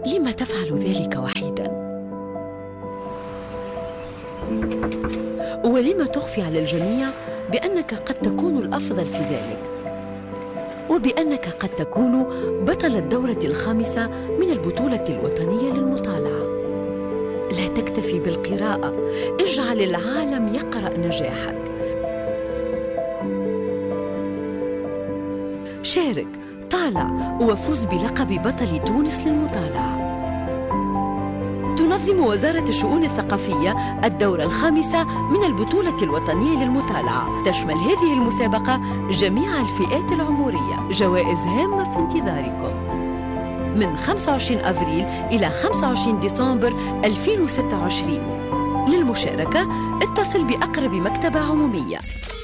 لم تفعل ذلك وحيدا؟ ولم تخفي على الجميع بأنك قد تكون الأفضل في ذلك، وبأنك قد تكون بطل الدورة الخامسة من البطولة الوطنية للمطالعة؟ لا تكتفي بالقراءة، اجعل العالم يقرأ نجاحك. شارك، طالع، وفوز بلقب بطل تونس للمطالعة. تنظم وزارة الشؤون الثقافية الدورة الخامسة من البطولة الوطنية للمطالعة. تشمل هذه المسابقة جميع الفئات العمرية. جوائز هامة في انتظاركم من 25 أفريل إلى 25 ديسمبر 2026. للمشاركة اتصل بأقرب مكتبة عمومية.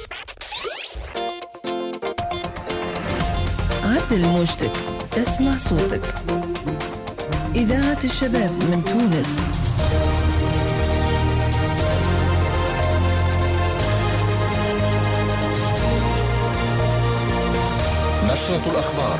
عدل موجتك، تسمع صوتك. إذاعة الشباب من تونس. نشرة الأخبار.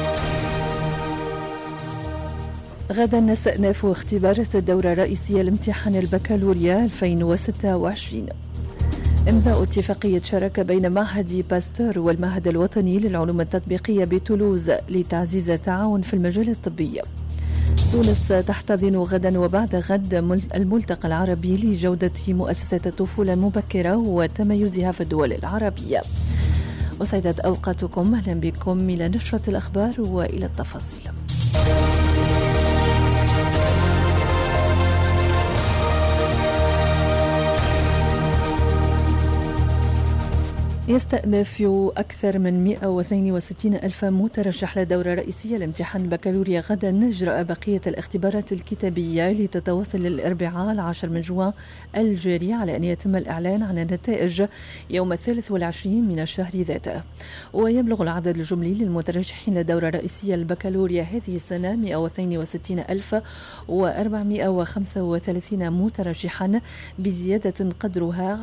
غدا سأناف اختبارات الدورة الرئيسية لامتحان البكالوريا 2026. إمضاء اتفاقية شراكة بين معهد باستور والمعهد الوطني للعلوم التطبيقية بتولوز لتعزيز التعاون في المجال الطبي. تونس تحتضن غدا وبعد غد الملتقى العربي لجودة مؤسسات الطفولة المبكرة وتميزها في الدول العربية. أسعدت أوقاتكم، أهلا بكم إلى نشرة الأخبار وإلى التفاصيل. يستأنف أكثر من 162 ألف مترشح للدورة الرئيسية لامتحان البكالوريا غدا إجراء بقية الاختبارات الكتابية لتتواصل الأربعاء 10 من جوان الجاري، على أن يتم الإعلان عن النتائج يوم 23 من الشهر ذاته. ويبلغ العدد الجملي للمترشحين للدورة الرئيسية البكالوريا هذه السنة 162,435 مترشحا، بزيادة قدرها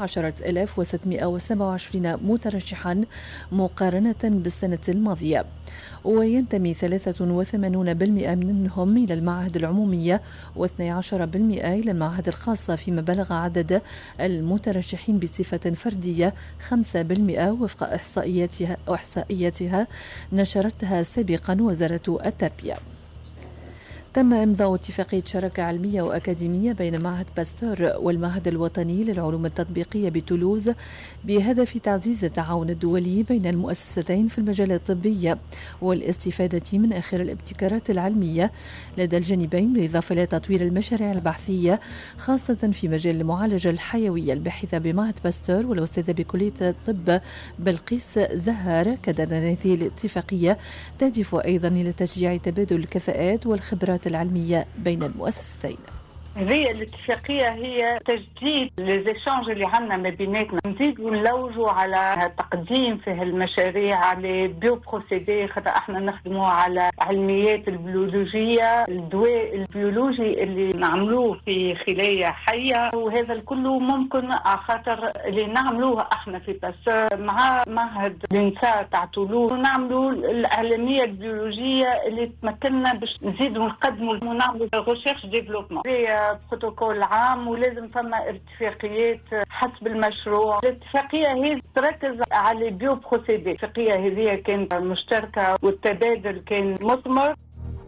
10,627 مترشحا مقارنة بالسنة الماضية. وينتمي 83% منهم إلى المعاهد العمومية و12% إلى المعاهد الخاصة، فيما بلغ عدد المترشحين بصفة فردية 5% وفق إحصائياتها نشرتها سابقا وزارة التربية. تم إمضاء اتفاقية شراكة علمية وأكاديمية بين معهد باستور والمعهد الوطني للعلوم التطبيقية بتولوز بهدف تعزيز التعاون الدولي بين المؤسستين في المجال الطبي والاستفادة من آخر الابتكارات العلمية لدى الجانبين، بالإضافة إلى تطوير المشاريع البحثية خاصة في مجال المعالجة الحيوية. الباحثة بمعهد باستور والأستاذة بكلية الطب بلقيس زهار كذا هذه الاتفاقية تهدف أيضا إلى تشجيع تبادل الكفاءات والخبرات العلمية بين المؤسستين. هذه الاتفاقية هي تجديد ليزيشانج اللي عندنا ما بيناتنا، نزيد ونلوجوا على تقديم في هالمشاريع على بيو بروسيدي، خاطر احنا نخدموا على علميات البيولوجية، الدواء البيولوجي اللي نعملوه في خلايا حية، وهذا الكل ممكن خاطر اللي نعملوه احنا في باستور مع معهد الانسا تاع تولوز، ونعملوا العلمية البيولوجية اللي تمكننا باش نزيدوا نقدموا ونعملوا ريشيرش ديفلوبمون. بروتوكول عام ولازم فما اتفاقيات حسب المشروع. الاتفاقية هي تركز على بيو بروسيدي. الاتفاقية هذه كانت مشتركة والتبادل كان مثمر.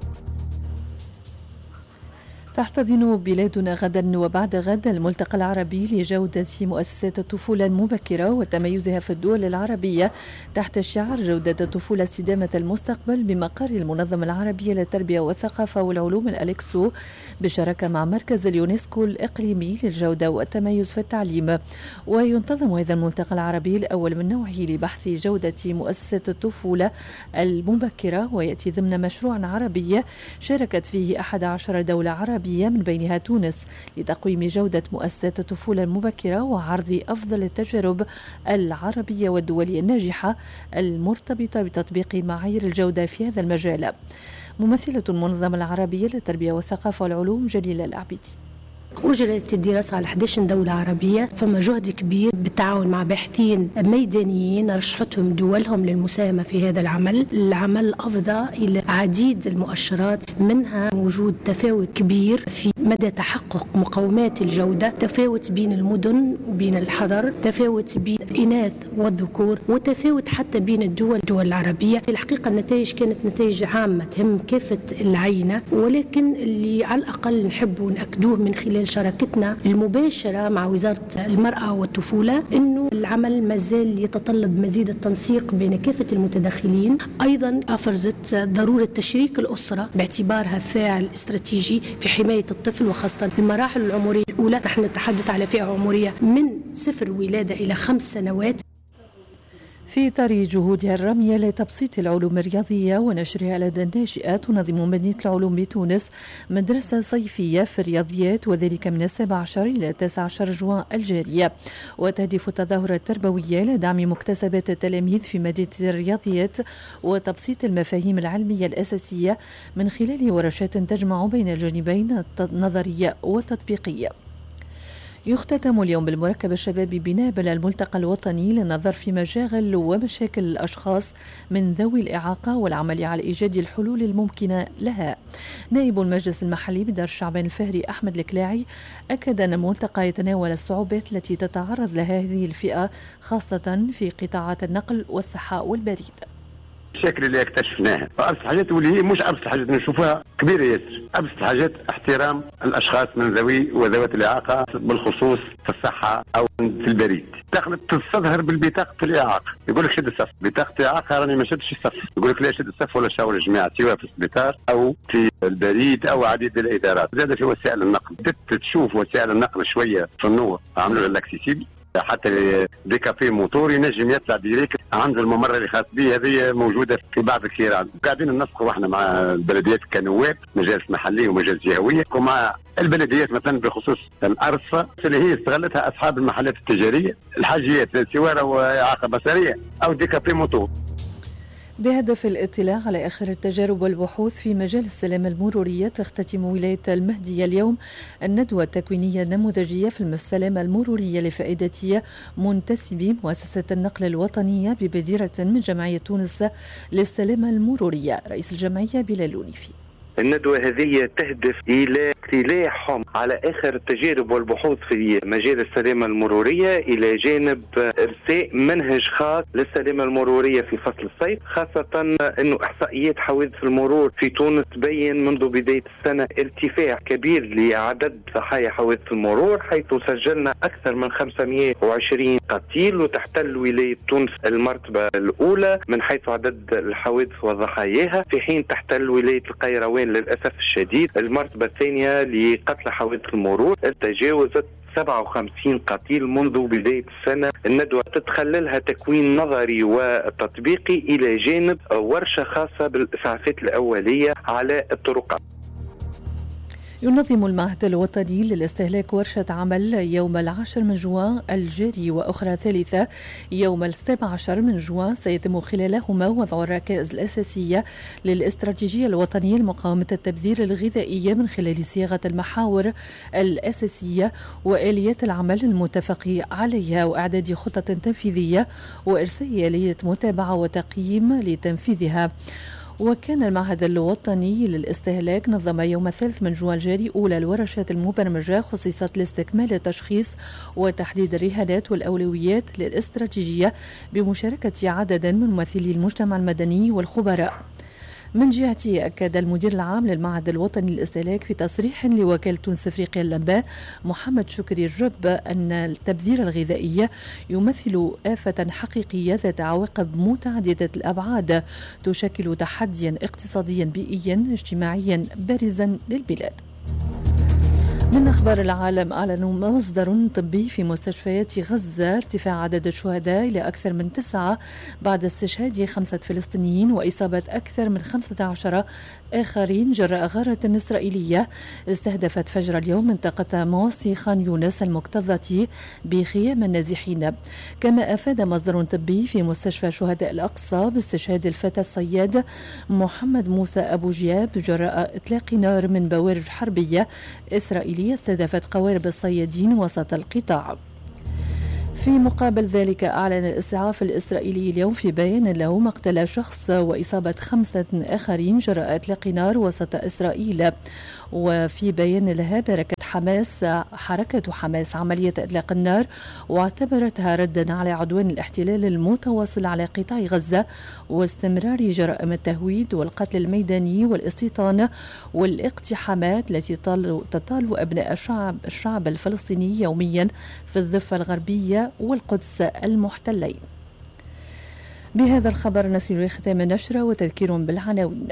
تحتضن بلادنا غدا وبعد غد الملتقى العربي لجودة مؤسسات الطفولة المبكرة وتميزها في الدول العربية تحت شعار جودة الطفولة استدامة المستقبل، بمقر المنظمة العربية للتربية والثقافة والعلوم الأليكسو، بشراكة مع مركز اليونسكو الإقليمي للجودة والتميز في التعليم. وينتظم هذا الملتقى العربي الأول من نوعه لبحث جودة مؤسسات الطفولة المبكرة، ويأتي ضمن مشروع عربي شاركت فيه 11 دولة عربية من بينها تونس، لتقويم جودة مؤسسات الطفولة المبكرة وعرض أفضل التجارب العربية والدولية الناجحة المرتبطة بتطبيق معايير الجودة في هذا المجال. ممثلة المنظمة العربية للتربية والثقافة والعلوم جليلة العبيدي. أجرت الدراسة على 11 دولة عربية، فما جهد كبير بالتعاون مع باحثين ميدانيين رشحتهم دولهم للمساهمة في هذا العمل أفضى إلى عديد المؤشرات، منها وجود تفاوت كبير في مدى تحقق مقومات الجودة، تفاوت بين المدن وبين الحضر، تفاوت بين الإناث والذكور، وتفاوت حتى بين الدول العربية. الحقيقة النتائج كانت نتائج عامة تهم كافة العينة، ولكن اللي على الأقل نحب نأكدوه من خلال شراكتنا المباشرة مع وزارة المرأة والطفولة أنه العمل مازال يتطلب مزيد التنسيق بين كافة المتداخلين. أيضا أفرزت ضرورة تشريك الأسرة باعتبارها فاعل استراتيجي في حماية الطفل، وخاصة في المراحل العمرية الأولى. نحن نتحدث على فئة عمرية من 0 ولادة إلى 5 سنوات. في إطار جهودها الرامية لتبسيط العلوم الرياضية ونشرها لدى الناشئات، تنظم مدينة العلوم بتونس مدرسة صيفية في الرياضيات، وذلك من 17 إلى 19 جوان الجارية، وتهدف التظاهرة التربوية لدعم مكتسبات التلاميذ في مادة الرياضيات وتبسيط المفاهيم العلمية الأساسية من خلال ورشات تجمع بين الجانبين النظرية والتطبيقية. يختتم اليوم بالمركب الشبابي بنابل الملتقى الوطني للنظر في مشاغل ومشاكل الأشخاص من ذوي الإعاقة والعمل على إيجاد الحلول الممكنة لها. نائب المجلس المحلي بدار الشعبان الفهري أحمد الكلاعي أكد أن الملتقى يتناول الصعوبات التي تتعرض لها هذه الفئة، خاصة في قطاعات النقل والصحة والبريد. المشاكل اللي اكتشفناها وابسط حاجات، واللي هي مش ابسط حاجات نشوفها كبيره ياسر. ابسط حاجات احترام الاشخاص من ذوي وذوات الاعاقه، بالخصوص في الصحه او في البريد. تستظهر بالبطاقه الاعاقه، يقول لك شد الصف، بطاقه اعاقه راني ما شدش الصف، يقول لك لا شد الصف ولا شاور الجماعه سواء في السبيطار او في البريد او عديد الادارات. زاد في وسائل النقل، تشوف وسائل النقل شويه في النور عملوا الاكسيسيبل، حتى دي كافي موتور ينجم يطلع ديريكت عند الممر اللي خاص به. هذه موجوده في بعض الكيران. قاعدين ننسقوا احنا مع البلديات كنواب، مجالس محليه ومجالس جهويه، ومع البلديات مثلا بخصوص الارصفه اللي هي استغلتها اصحاب المحلات التجاريه، الحاجيات سواء واعاقه بصريه او دي كافي موتور، بهدف الاطلاع على آخر التجارب والبحوث في مجال السلامة المرورية. تختتم ولاية المهدية اليوم الندوة التكوينية النموذجية في السلامة المرورية لفائدة منتسبي مؤسسة النقل الوطنية ببديرة من جمعية تونس للسلامة المرورية. رئيس الجمعية بلال لونيفي. الندوة هذه تهدف إلى اطلاعهم على آخر التجارب والبحوث في مجال السلامة المرورية، إلى جانب إرساء منهج خاص للسلامة المرورية في فصل الصيف، خاصة أنه إحصائيات حوادث المرور في تونس تبين منذ بداية السنة ارتفاع كبير لعدد ضحايا حوادث المرور، حيث سجلنا أكثر من 520 قتيل، وتحتل ولاية تونس المرتبة الأولى من حيث عدد الحوادث وضحاياها، في حين تحتل ولاية القيروان للأسف الشديد المرتبة الثانية لقتل حوادث المرور، تجاوزت 57 قتيل منذ بداية السنة. الندوة تتخللها تكوين نظري وتطبيقي إلى جانب ورشة خاصة بالإسعافات الأولية على الطرقات. ينظم المعهد الوطني للاستهلاك ورشة عمل يوم 10 من جوان الجاري وأخرى ثالثة يوم 17 من جوان، سيتم خلالهما وضع الركائز الأساسية للاستراتيجية الوطنية لمقاومة التبذير الغذائي من خلال صياغة المحاور الأساسية وآليات العمل المتفق عليها، وإعداد خطة تنفيذية وإرسال آلية متابعة وتقييم لتنفيذها. وكان المعهد الوطني للاستهلاك نظم يوم 3 من جوان الجاري أولى الورشات المبرمجة خصيصة لاستكمال التشخيص وتحديد الرهانات والأولويات للاستراتيجية بمشاركة عدد من ممثلي المجتمع المدني والخبراء. من جهته أكد المدير العام للمعهد الوطني للاستهلاك في تصريح لوكالة تونس أفريقيا اللمباء محمد شكري الرب أن التبذير الغذائي يمثل آفة حقيقية ذات عواقب متعددة الأبعاد تشكل تحديا اقتصاديا بيئيا اجتماعيا بارزا للبلاد. من أخبار العالم، أعلن مصدر طبي في مستشفيات غزة ارتفاع عدد الشهداء إلى أكثر من 9 بعد استشهاد 5 فلسطينيين وإصابة أكثر من 15 آخرين جراء غارة إسرائيلية استهدفت فجر اليوم منطقة موصي خان يونس المكتظة بخيام النازحين. كما أفاد مصدر طبي في مستشفى شهداء الأقصى باستشهاد الفتى الصياد محمد موسى أبو جياب جراء إطلاق نار من بوارج حربية إسرائيلية إسرائيلية استهدفت قوارب الصيادين وسط القطاع. في مقابل ذلك أعلن الإسعاف الإسرائيلي اليوم في بيان له مقتل شخص وإصابة 5 آخرين جراء إطلاق نار وسط إسرائيل. وفي بيان لها باركت حركة حماس عملية إطلاق النار واعتبرتها ردا على عدوان الاحتلال المتواصل على قطاع غزة واستمرار جرائم التهويد والقتل الميداني والاستيطان والاقتحامات التي تطال أبناء الشعب الفلسطيني يوميا في الضفة الغربية والقدس المحتلين. بهذا الخبر نصل لختام النشرة وتذكير بالعناوين.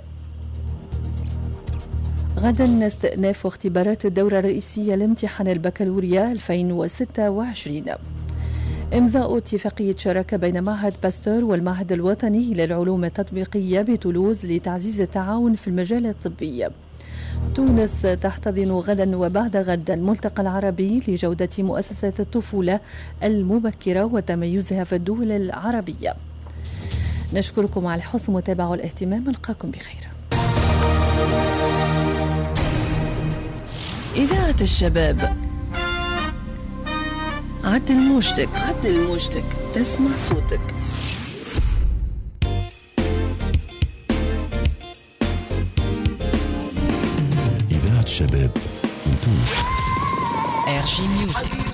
غدا استئناف اختبارات الدورة الرئيسية لامتحان البكالوريا 2026. إمضاء اتفاقية شراكة بين معهد باستور والمعهد الوطني للعلوم التطبيقية بتولوز لتعزيز التعاون في المجال الطبي. تونس تحتضن غدا وبعد غد الملتقى العربي لجودة مؤسسات الطفولة المبكرة وتميزها في الدول العربية. نشكركم على حسن المتابعة والاهتمام. نلقاكم بخير. إذاعة الشباب. عدل موجتك، تسمع صوتك. إذاعة الشباب من تونس. RG Music.